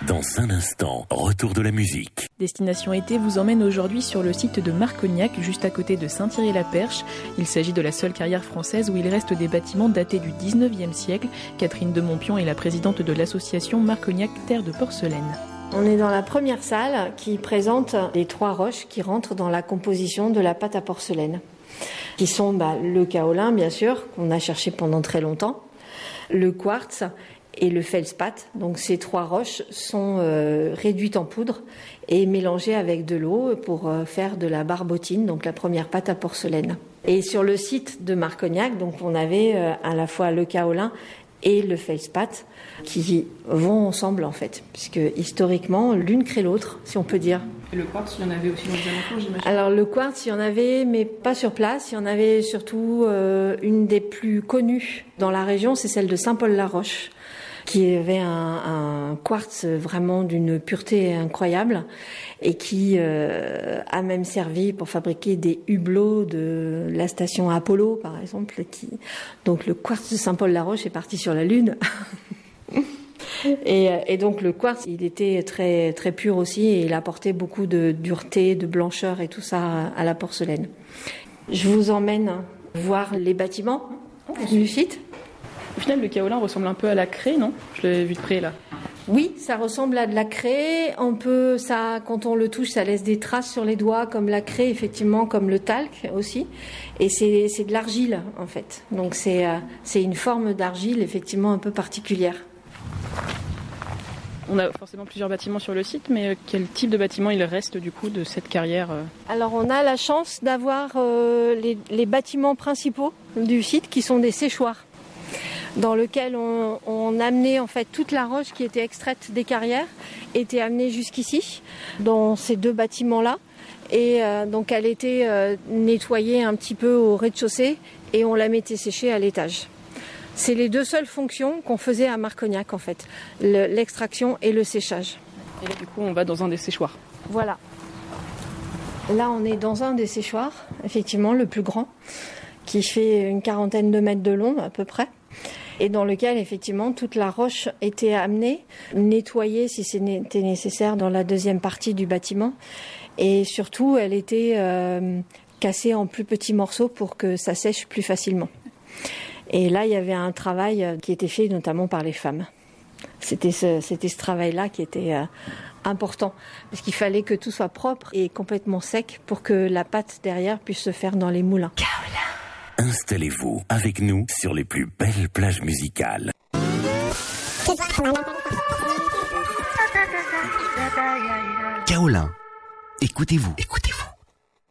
Dans un instant, retour de la musique. Destination été vous emmène aujourd'hui sur le site de Marcognac, juste à côté de Saint-Thierry-la-Perche. Il s'agit de la seule carrière française où il reste des bâtiments datés du 19e siècle. Catherine de Montpion est la présidente de l'association Marcognac Terre de Porcelaine. On est dans la première salle qui présente les 3 roches qui rentrent dans la composition de la pâte à porcelaine. Qui sont le kaolin, bien sûr, qu'on a cherché pendant très longtemps, le quartz et le feldspath. Donc ces 3 roches sont réduites en poudre et mélangées avec de l'eau pour faire de la barbotine, donc la première pâte à porcelaine. Et sur le site de Marcognac, donc on avait à la fois le kaolin et le feldspath qui vont ensemble en fait, puisque historiquement l'une crée l'autre, si on peut dire. Et le quartz, il y en avait aussi dans les alentours, j'imagine. Alors le quartz, il y en avait, mais pas sur place. Il y en avait surtout une des plus connues dans la région, c'est celle de Saint-Paul-la-Roche, qui avait un quartz vraiment d'une pureté incroyable et qui a même servi pour fabriquer des hublots de la station Apollo, par exemple. Donc le quartz de Saint-Paul-la-Roche est parti sur la Lune. Et donc le quartz, il était très très pur aussi et il apportait beaucoup de dureté, de blancheur et tout ça à la porcelaine. Je vous emmène voir les bâtiments du site. Au final, le kaolin ressemble un peu à la craie, non ? Je l'ai vu de près là. Oui, ça ressemble à de la craie. Quand on le touche, ça laisse des traces sur les doigts, comme la craie, effectivement, comme le talc aussi. Et c'est de l'argile, en fait. Donc c'est une forme d'argile, effectivement, un peu particulière. On a forcément plusieurs bâtiments sur le site, mais quel type de bâtiment il reste du coup de cette carrière ? Alors on a la chance d'avoir les bâtiments principaux du site qui sont des séchoirs, dans lequel on amenait en fait toute la roche qui était extraite des carrières, était amenée jusqu'ici, dans ces 2 bâtiments-là. Et donc elle était nettoyée un petit peu au rez-de-chaussée et on la mettait sécher à l'étage. C'est les 2 seules fonctions qu'on faisait à Marcognac en fait, l'extraction et le séchage. Et là du coup on va dans un des séchoirs. Voilà. Là on est dans un des séchoirs, effectivement le plus grand, qui fait une 40aine de mètres de long à peu près. Et dans lequel, effectivement, toute la roche était amenée, nettoyée si c'était nécessaire dans la deuxième partie du bâtiment. Et surtout, elle était cassée en plus petits morceaux pour que ça sèche plus facilement. Et là, il y avait un travail qui était fait notamment par les femmes. C'était ce travail-là qui était important, parce qu'il fallait que tout soit propre et complètement sec pour que la pâte derrière puisse se faire dans les moulins. Installez-vous avec nous sur les plus belles plages musicales. Kaolin, écoutez-vous.